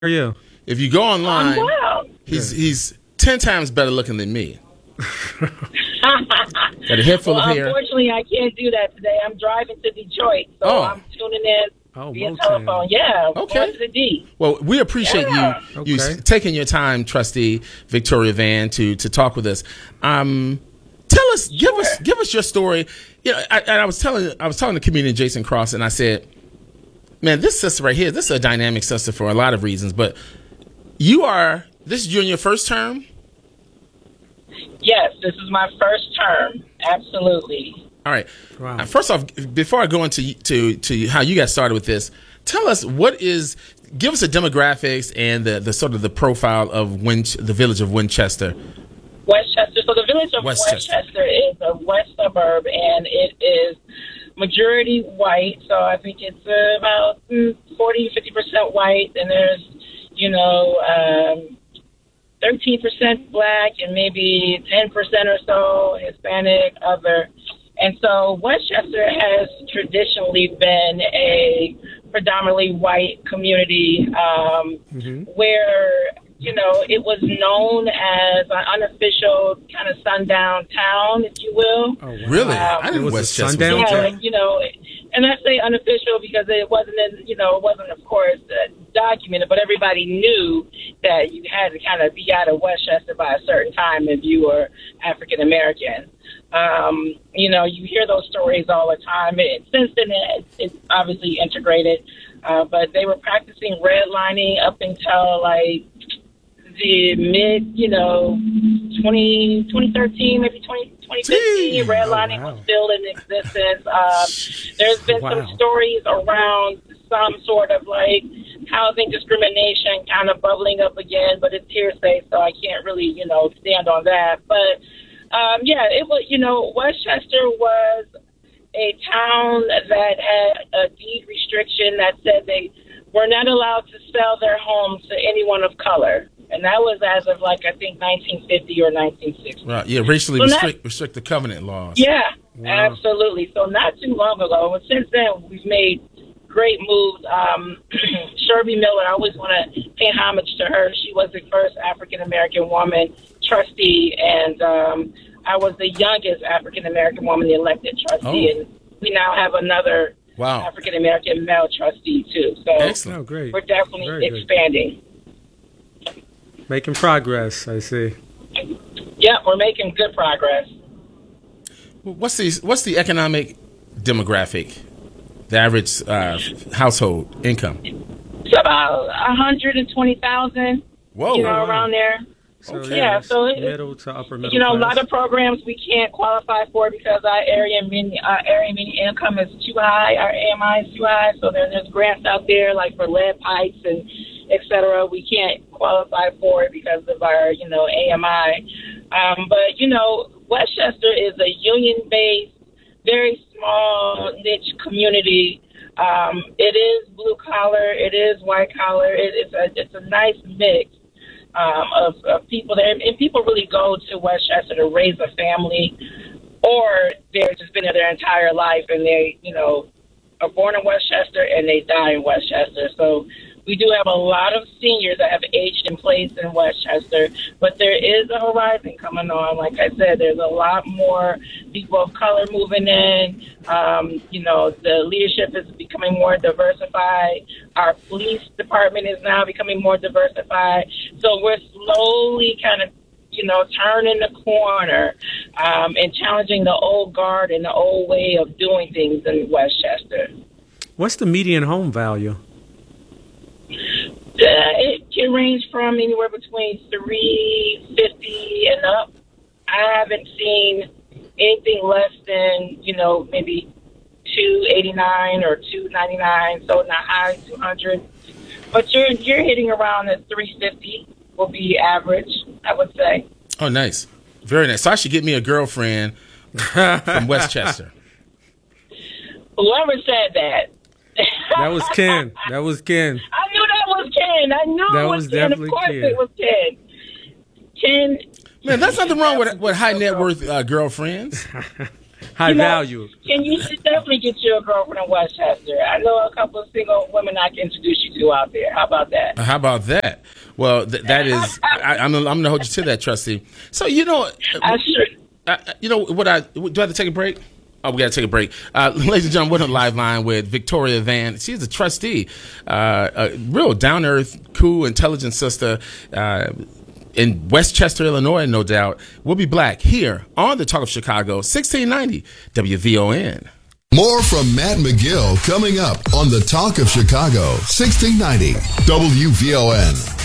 are you? If you go online, Wow. he's 10 times better looking than me. Got a head full of hair. Unfortunately, I can't do that today. I'm driving to Detroit, so I'm tuning in via telephone. Yeah, Okay. going to the D. Well, we appreciate you taking your time, Trustee Victoria Van, to talk with us. Tell us, give us your story. You know, I was talking to comedian Jason Cross, and I said, man, this sister right here, this is a dynamic sister for a lot of reasons, but this is you in your first term? Yes, this is my first term. Absolutely. All right. Wow. First off, before I go into to how you got started with this, tell us give us the demographics and the sort of the profile of the village of Winchester. Westchester. So the village of Westchester is a west suburb, and it is majority white. So I think it's about 40-50% white, and there's 13% black and maybe 10% or so Hispanic, other. And so Westchester has traditionally been a predominantly white community where, it was known as an unofficial kind of sundown town, if you will. Oh, wow. Really? I didn't was Westchester. sundown town? And I say unofficial because it wasn't, of course, documented, but everybody knew that you had to kind of be out of Westchester by a certain time if you were African American. You hear those stories all the time. Since then, it's obviously integrated, but they were practicing redlining up until like the mid, 2013, maybe 2015. Redlining was still in existence. There's been some stories around some sort of like housing discrimination kind of bubbling up again, but it's hearsay, so I can't really, stand on that. But it was, Westchester was a town that had a deed restriction that said they were not allowed to sell their homes to anyone of color. And that was as of, I think 1950 or 1960. Right, yeah, racially restrict the covenant laws. Yeah, absolutely. So not too long ago. And since then, we've made great moves. Sherby Miller, I always want to pay homage to her. She was the first African-American woman trustee, and I was the youngest African-American woman elected trustee. And we now have another African-American male trustee, too. So excellent. Great. We're definitely expanding. Making progress, I see. Yeah, we're making good progress. What's the economic demographic, the average household income? It's about 120,000. Whoa! Around there. So, so middle to upper middle a class. lot of programs we can't qualify for because our area median income is too high. Our AMI is too high. So there's grants out there like for lead pipes and et cetera. We can't qualify for it because of our AMI. But Westchester is a union-based, very small niche community. It is blue collar. It is white collar. It's a nice mix. Of people there, and people really go to Westchester to raise a family, or they've just been there their entire life, and they, are born in Westchester and they die in Westchester. So we do have a lot of seniors that have aged in place in Westchester, but there is a horizon coming on. Like I said, there's a lot more people of color moving in. The leadership is becoming more diversified. Our police department is now becoming more diversified. So we're slowly kind of, turning the corner and challenging the old guard and the old way of doing things in Westchester. What's the median home value? It can range from anywhere between $350 and up. I haven't seen anything less than, maybe $289 or $299, so not high, $200. But you're hitting around at $350 will be average, I would say. Oh, nice. Very nice. So I should get me a girlfriend from Westchester. Whoever said that. That was Ken. I knew that was Ken. I knew that it was Ken. Definitely of course Ken. It was Ken. Ken. Man, that's nothing wrong with high net worth girlfriends. High value. And you should definitely get you a girlfriend in Westchester. I know a couple of single women I can introduce you to out there. How about that? How about that? Well, that is, I'm going to hold you to that, Trustee. So, you know, you know what? Do I have to take a break? Oh, we got to take a break. Ladies and gentlemen, we're on the live line with Victoria Van. She's a trustee, a real down-to-earth, cool, intelligent sister in Westchester, Illinois, no doubt. We'll be back here on the Talk of Chicago, 1690 WVON. More from Matt McGill coming up on the Talk of Chicago, 1690 WVON.